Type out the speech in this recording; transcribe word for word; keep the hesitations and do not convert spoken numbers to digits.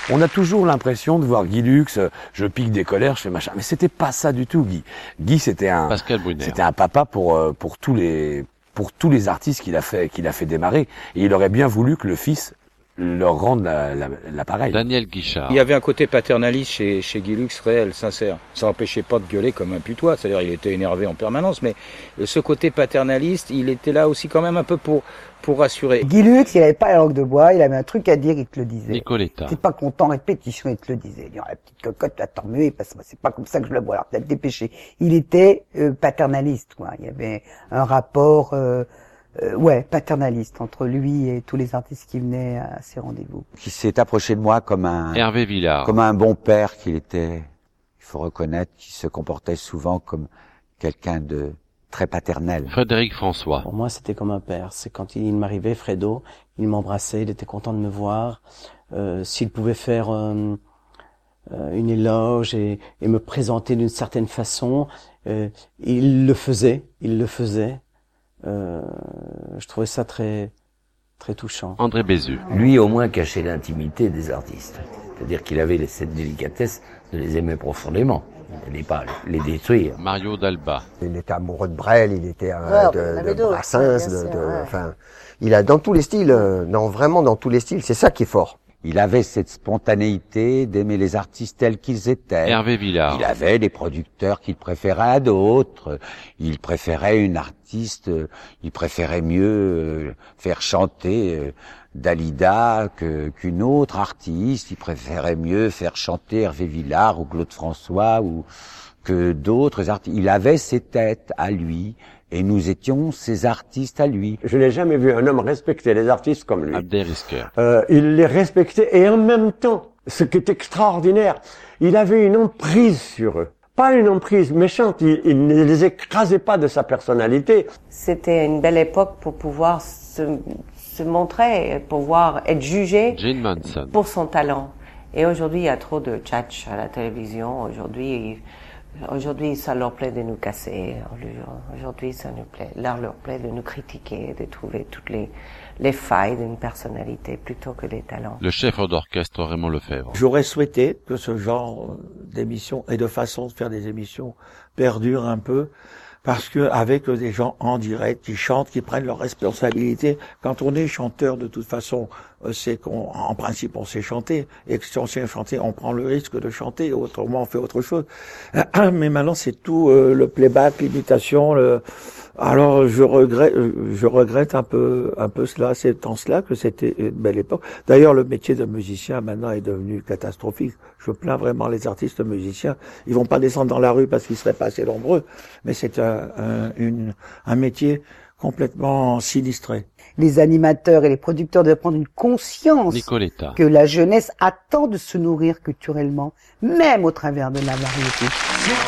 On a toujours l'impression de voir Guy Lux, je pique des colères, je fais machin. Mais c'était pas ça du tout, Guy. Guy, c'était un, Pascal Brunner. C'était un papa pour, pour tous les, pour tous les artistes qu'il a fait, qu'il a fait démarrer. Et il aurait bien voulu que le fils leur rende l'appareil. Daniel Guichard. Il y avait un côté paternaliste chez, chez Guy Lux réel, sincère. Ça n'empêchait pas de gueuler comme un putois, c'est-à-dire il était énervé en permanence, mais ce côté paternaliste, il était là aussi quand même un peu pour, pour rassurer. Guy Lux, il avait pas la langue de bois, il avait un truc à dire, il te le disait. Nicoletta. T'es pas content, répétition, il te le disait. Il dit, oh, la petite cocotte, tu vas t'en remuer, parce que c'est pas comme ça que je le vois, alors peut-être dépêché. Il était euh, paternaliste, quoi. Il y avait un rapport... Euh, Euh, ouais, paternaliste entre lui et tous les artistes qui venaient à ces rendez-vous. Qui s'est approché de moi comme un Hervé Villard. comme un bon père qu'il était. Il faut reconnaître qu'il se comportait souvent comme quelqu'un de très paternel. Frédéric François. Pour moi, c'était comme un père. C'est quand il m'arrivait, Fredo, il m'embrassait, il était content de me voir. Euh, s'il pouvait faire euh, euh, une éloge et, et me présenter d'une certaine façon, euh, il le faisait, il le faisait. Euh, je trouvais ça très très touchant. André Bézu. Lui, au moins, cachait l'intimité des artistes. C'est-à-dire qu'il avait cette délicatesse de les aimer profondément. Il n'allait pas les détruire. Mario Dalba. Il était amoureux de Brel, il était un, Ouais, de, de Brassens, de, de, ouais. Enfin, il a dans tous les styles, non, vraiment dans tous les styles. C'est ça qui est fort. Il avait cette spontanéité d'aimer les artistes tels qu'ils étaient. Hervé Villard. Il avait des producteurs qu'il préférait à d'autres. Il préférait une artiste, il préférait mieux faire chanter Dalida que, qu'une autre artiste. Il préférait mieux faire chanter Hervé Villard ou Claude François ou que d'autres artistes. Il avait ses têtes à lui. Et nous étions ces artistes à lui. Je n'ai jamais vu un homme respecter les artistes comme lui. Abdel Risker. Euh, il les respectait et en même temps, ce qui est extraordinaire, il avait une emprise sur eux. Pas une emprise méchante, il, il ne les écrasait pas de sa personnalité. C'était une belle époque pour pouvoir se, se montrer, pouvoir être jugé Jane Manson. pour son talent. Et aujourd'hui, il y a trop de tchatch à la télévision. Aujourd'hui, Aujourd'hui, ça leur plaît de nous casser. Aujourd'hui, ça nous plaît, leur leur plaît de nous critiquer, de trouver toutes les, les failles d'une personnalité plutôt que des talents. Le chef d'orchestre Raymond Lefebvre. J'aurais souhaité que ce genre d'émission et de façon de faire des émissions perdure un peu, parce que avec des gens en direct qui chantent, qui prennent leurs responsabilités. Quand on est chanteur, de toute façon, c'est qu'on, en principe, on sait chanter, et que si on sait chanter, on prend le risque de chanter, autrement on fait autre chose. Mais maintenant, c'est tout euh, le playback, l'imitation. Le... Alors, je regrette, je regrette un peu, un peu cela. C'est en cela que c'était une belle époque. D'ailleurs, le métier de musicien maintenant est devenu catastrophique. Je plains vraiment les artistes musiciens. Ils vont pas descendre dans la rue parce qu'ils seraient pas assez nombreux, mais c'est un, un, une, un métier complètement sinistré. Les animateurs et les producteurs doivent prendre une conscience Nicoletta. que la jeunesse attend de se nourrir culturellement, même au travers de la variété.